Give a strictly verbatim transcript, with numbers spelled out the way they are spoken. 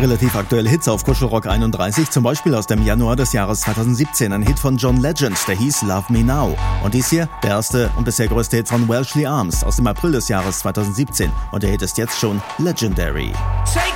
Relativ aktuelle Hits auf Kuschelrock einunddreißig, zum Beispiel aus dem Januar des Jahres zweitausendsiebzehn, ein Hit von John Legend, der hieß Love Me Now. Und dies hier, der erste und bisher größte Hit von Welshly Arms aus dem April des Jahres zweitausendsiebzehn. Und der Hit ist jetzt schon legendary.